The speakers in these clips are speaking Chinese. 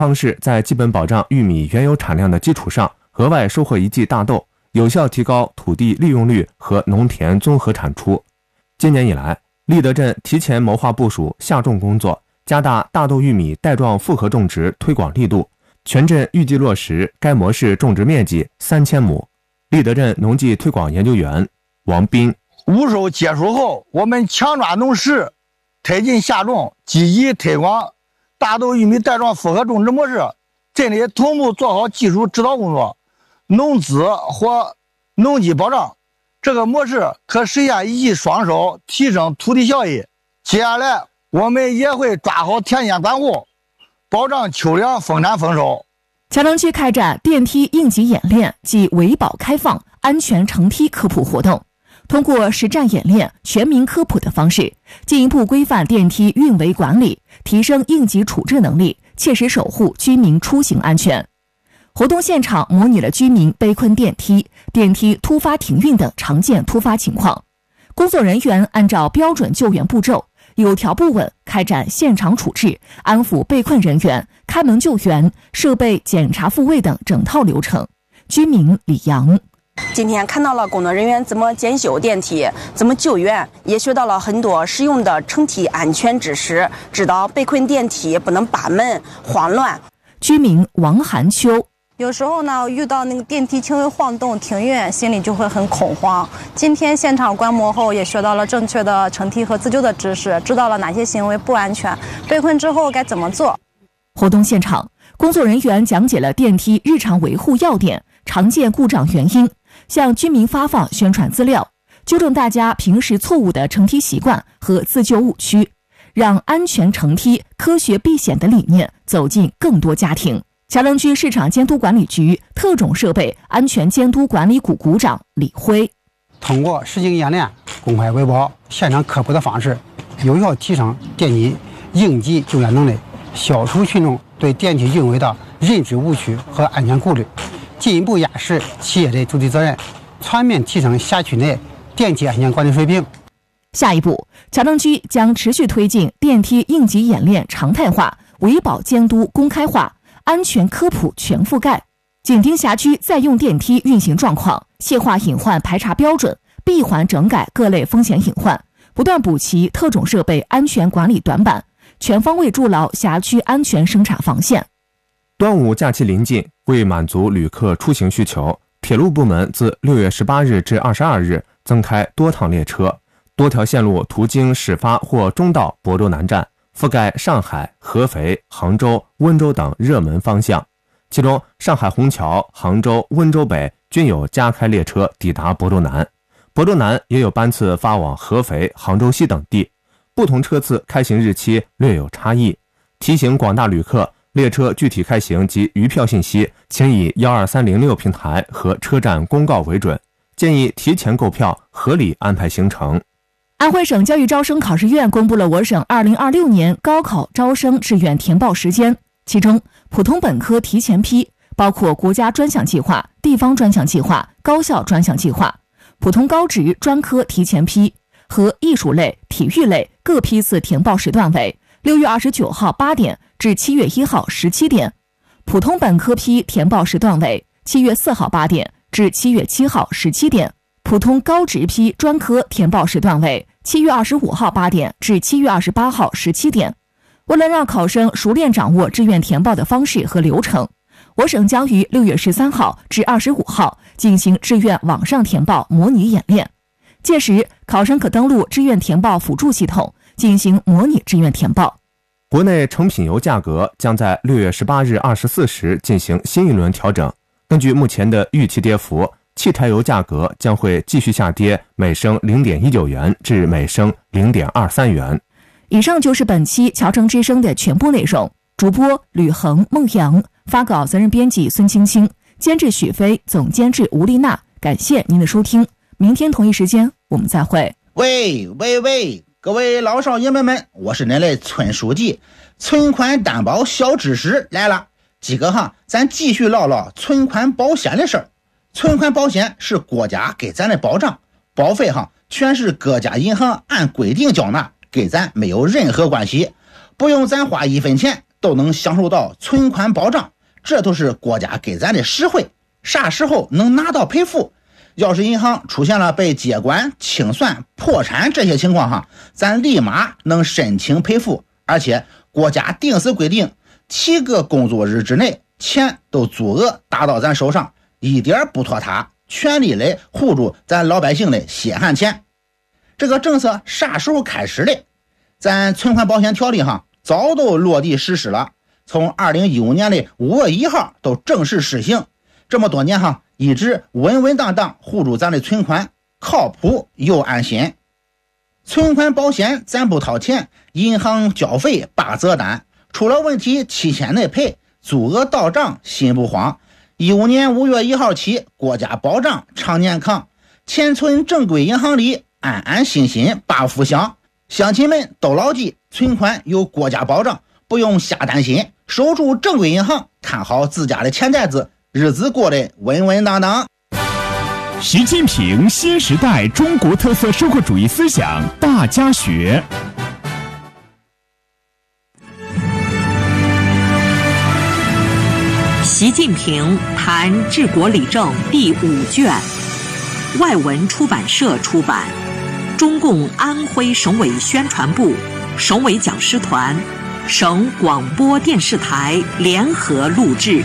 方式在基本保障玉米原有产量的基础上，额外收获一季大豆，有效提高土地利用率和农田综合产出。今年以来，立德镇提前谋划部署下种工作，加大大豆玉米带状复合种植推广力度，全镇预计落实该模式种植面积3000亩。立德镇农技推广研究员王斌： 五收结束后，我们强抓农时，推进下种，积极推广大豆玉米带状复合种植模式，镇里同步做好技术指导工作，农资或农机保障。这个模式可实现一机双收，提升土地效益。接下来我们也会抓好田间管护，保障秋粮丰产丰收。 桥城区开展电梯应急演练及维保开放、安全乘梯科普活动，通过实战演练、全民科普的方式，进一步规范电梯运维管理，提升应急处置能力，切实守护居民出行安全。活动现场模拟了居民被困电梯、电梯突发停运等常见突发情况，工作人员按照标准救援步骤，有条不紊开展现场处置、安抚被困人员、开门救援、设备检查复位等整套流程。居民李阳： 今天看到了工作人员怎么检修电梯，怎么救援，也学到了很多实用的乘梯安全知识，知道被困电梯不能扒门、慌乱。 居民王寒秋： 有时候呢，遇到那个电梯轻微晃动、停运，心里就会很恐慌。今天现场观摩后，也学到了正确的乘梯和自救的知识，知道了哪些行为不安全，被困之后该怎么做。 活动现场，工作人员讲解了电梯日常维护要点、常见故障原因，向居民发放宣传资料，纠正大家平时错误的乘梯习惯和自救误区，让安全乘梯、科学避险的理念走进更多家庭。桥城区市场监督管理局特种设备安全监督管理股股长李辉： 通过实景演练、公开维保、现场科普的方式，有效提升电梯应急救援能力，消除群众对电梯运维的认知误区和安全顾虑，进一步压实企业的主体责任，全面提升辖区内电梯安全管理水平。 下一步，桥城区将持续推进电梯应急演练常态化、维保监督公开化、安全科普全覆盖，紧盯辖区在用电梯运行状况，细化隐患排查标准，闭环整改各类风险隐患，不断补齐特种设备安全管理短板，全方位筑牢辖区安全生产防线。 端午假期临近，为满足旅客出行需求，铁路部门自6月18日至22日增开多趟列车，多条线路途经始发或终到亳州南站，覆盖上海、合肥、杭州、温州等热门方向。其中，上海虹桥、杭州、温州北均有加开列车抵达亳州南，亳州南也有班次发往合肥、杭州西等地。不同车次开行日期略有差异，提醒广大旅客，列车具体开行及余票信息，请以12306平台和车站公告为准，建议提前购票，合理安排行程。 安徽省教育招生考试院公布了我省2026年高考招生志愿填报时间，其中普通本科提前批包括国家专项计划、地方专项计划、高校专项计划；普通高职专科提前批和艺术类、体育类各批次填报时段为6月29号8点至7月1号17点，普通本科批填报时段为7月4号8点至7月7号17点，普通高职批专科填报时段为7月25号8点至7月28号17点。为了让考生熟练掌握志愿填报的方式和流程，我省将于6月13号至25号进行志愿网上填报模拟演练，届时考生可登录志愿填报辅助系统进行模拟志愿填报。 国内成品油价格将在6月18日24时进行新一轮调整，根据目前的预期跌幅，汽柴油价格将会继续下跌，每升 0.19 元至每升 0.23 元。 以上就是本期桥城之声的全部内容，主播吕恒、孟阳，发稿责任编辑孙青青，监制许飞，总监制吴丽娜。感谢您的收听，明天同一时间我们再会。 喂，各位老少爷们们，我是恁的村书记，存款担保小知识来了。今个咱继续唠唠存款保险的事儿。存款保险是国家给咱的保障，保费全是各家银行按规定缴纳，跟咱没有任何关系，不用咱花一分钱， 都能享受到存款保障，这都是国家给咱的实惠。啥时候能拿到赔付？要是银行出现了被接管、清算、破产这些情况哈，咱立马能申请赔付，而且国家定死规定7个工作日之内钱都足额打到咱手上，一点不拖沓，全力来护住咱老百姓的血汗钱。这个政策啥时候开始的？咱存款保险条例哈早都落地实施了，从2015年的5月1号都正式实行。这么多年哈，一直稳稳当当护住咱的存款，靠谱又安心。存款保险咱不掏钱，银行交费8折单，出了问题7天内赔，足额到账心不慌。15年5月1号起，国家保障常年康，钱存正规银行里，安安心心把福享。乡亲们都牢记，存款有国家保障，不用瞎担心，守住正规银行，看好自家的钱袋子，日子过得稳稳当当。 习近平新时代中国特色社会主义思想大家学。 习近平谈治国理政第5卷，外文出版社出版，中共安徽省委宣传部、省委讲师团、省广播电视台联合录制。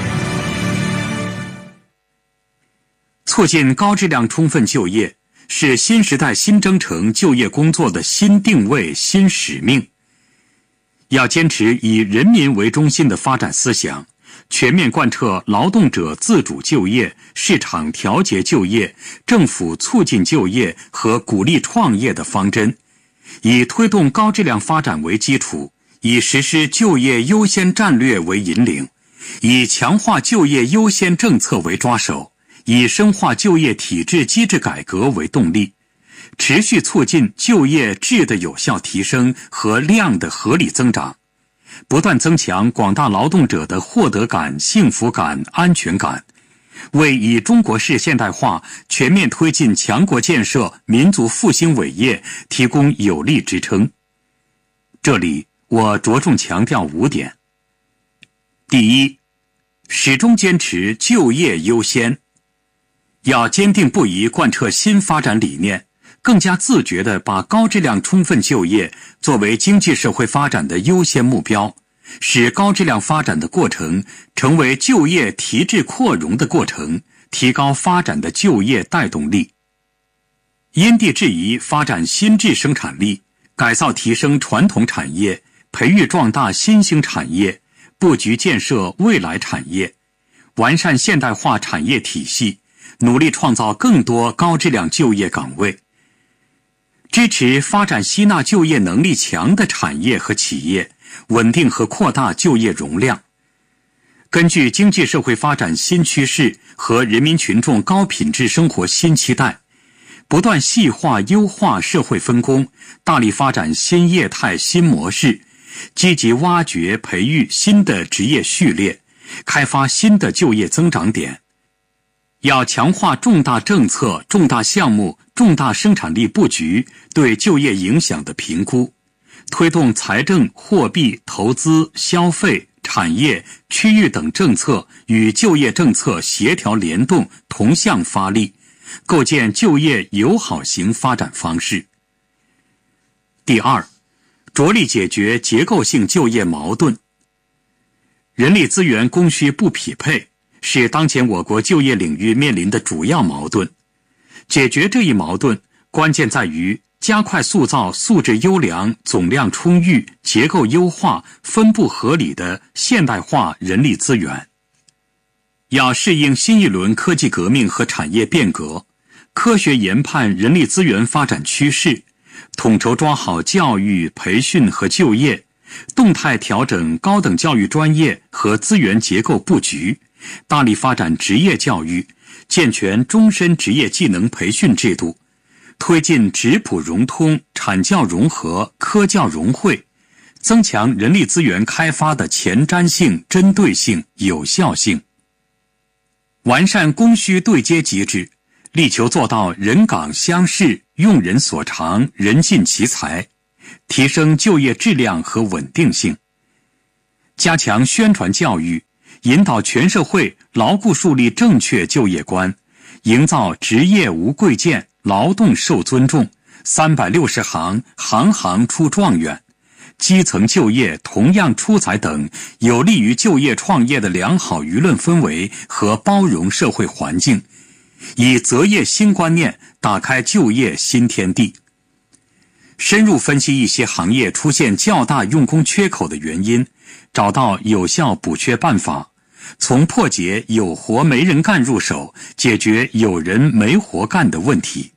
促进高质量充分就业是新时代新征程就业工作的新定位、新使命。要坚持以人民为中心的发展思想，全面贯彻劳动者自主就业、市场调节就业、政府促进就业和鼓励创业的方针，以推动高质量发展为基础，以实施就业优先战略为引领，以强化就业优先政策为抓手，以深化就业体制机制改革为动力，持续促进就业质的有效提升和量的合理增长，不断增强广大劳动者的获得感、幸福感、安全感，为以中国式现代化全面推进强国建设、民族复兴伟业提供有力支撑。这里我着重强调5点。第一，始终坚持就业优先，要坚定不移贯彻新发展理念，更加自觉地把高质量充分就业作为经济社会发展的优先目标，使高质量发展的过程成为就业提质扩容的过程，提高发展的就业带动力。因地制宜发展新质生产力，改造提升传统产业，培育壮大新兴产业，布局建设未来产业，完善现代化产业体系，努力创造更多高质量就业岗位，支持发展吸纳就业能力强的产业和企业，稳定和扩大就业容量。根据经济社会发展新趋势和人民群众高品质生活新期待，不断细化优化社会分工，大力发展新业态新模式，积极挖掘培育新的职业序列，开发新的就业增长点。要强化重大政策、重大项目、重大生产力布局对就业影响的评估，推动财政、货币、投资、消费、产业、区域等政策与就业政策协调联动、同向发力，构建就业友好型发展方式。第二，着力解决结构性就业矛盾。人力资源供需不匹配是当前我国就业领域面临的主要矛盾。解决这一矛盾，关键在于加快塑造素质优良、总量充裕、结构优化、分布合理的现代化人力资源。要适应新一轮科技革命和产业变革，科学研判人力资源发展趋势，统筹抓好教育、培训和就业，动态调整高等教育专业和资源结构布局，大力发展职业教育，健全终身职业技能培训制度，推进职普融通、产教融合、科教融汇，增强人力资源开发的前瞻性、针对性、有效性。完善供需对接机制，力求做到人岗相适、用人所长、人尽其才，提升就业质量和稳定性。 加强宣传教育，引导全社会牢固树立正确就业观，营造职业无贵贱、劳动受尊重、360行，行行出状元、基层就业同样出彩等有利于就业创业的良好舆论氛围和包容社会环境，以择业新观念打开就业新天地。深入分析一些行业出现较大用工缺口的原因，找到有效补缺办法，从破解有活没人干入手，解决有人没活干的问题。